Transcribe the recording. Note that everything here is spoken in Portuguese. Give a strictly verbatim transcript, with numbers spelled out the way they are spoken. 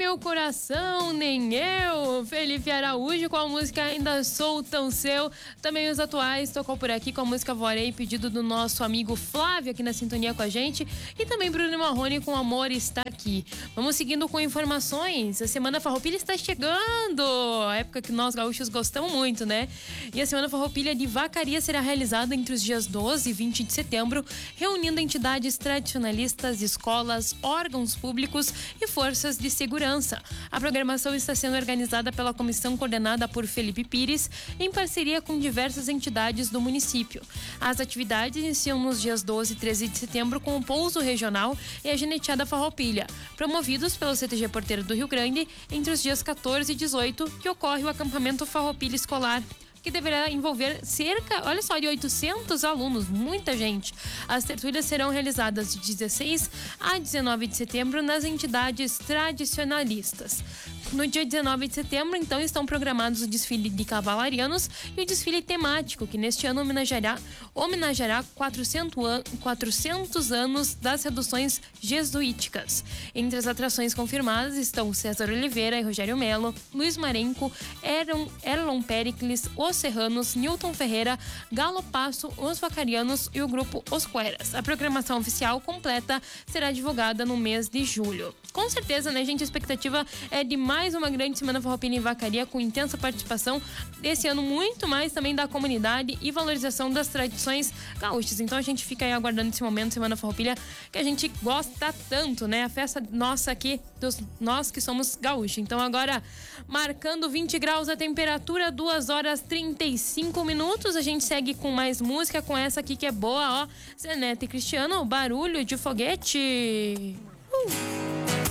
meu coração, nem eu. Felipe Araújo com a música Ainda Sou Tão Seu. Também os atuais tocou por aqui com a música Vorei, pedido do nosso amigo Flávio aqui na sintonia com a gente. E também Bruno Marrone com Amor Está Aqui. Vamos seguindo com informações. A Semana Farroupilha está chegando. A época que nós gaúchos gostamos muito, né? E a Semana Farroupilha de Vacaria será realizada entre os dias doze e vinte de setembro, reunindo entidades tradicionalistas, escolas, órgãos públicos e forças de segurança. A programação está sendo organizada pela comissão coordenada por Felipe Pires, em parceria com diversas entidades do município. As atividades iniciam nos dias doze e treze de setembro com o Pouso Regional e a Geneteada Farroupilha, promovidos pelo C T G Porteiro do Rio Grande, entre os dias quatorze e dezoito, que ocorre o acampamento Farroupilha Escolar, que deverá envolver cerca, olha só, de oitocentos alunos, muita gente. As tertúlias serão realizadas de dezesseis a dezenove de setembro nas entidades tradicionalistas. No dia dezenove de setembro, então, estão programados o desfile de cavalarianos e o desfile temático, que neste ano homenageará, homenageará quatrocentos anos das reduções jesuíticas. Entre as atrações confirmadas estão César Oliveira e Rogério Melo, Luiz Marenco, Erlon, Erlon Pericles, Os Serranos, Newton Ferreira, Galo Passo, Os Vacarianos e o grupo Os Cueras. A programação oficial completa será divulgada no mês de julho. Com certeza, né, gente? A expectativa é de mais uma grande Semana Farroupilha em Vacaria, com intensa participação desse ano, muito mais também da comunidade e valorização das tradições gaúchas. Então a gente fica aí aguardando esse momento, Semana Farroupilha, que a gente gosta tanto, né? A festa nossa aqui, dos nós que somos gaúchos. Então agora, marcando vinte graus a temperatura, duas horas e trinta e cinco minutos, a gente segue com mais música, com essa aqui que é boa, ó. Zé Neto e Cristiano, Barulho de Foguete. Uh!